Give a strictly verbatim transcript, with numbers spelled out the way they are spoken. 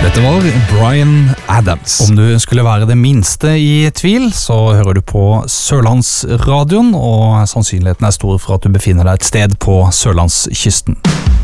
Dette var Bryan Adams. Om du skulle være det minste i tvil, så hører du på Sørlandsradioen, og sannsynligheten er stor for at du befinner deg et sted på Sørlandskysten.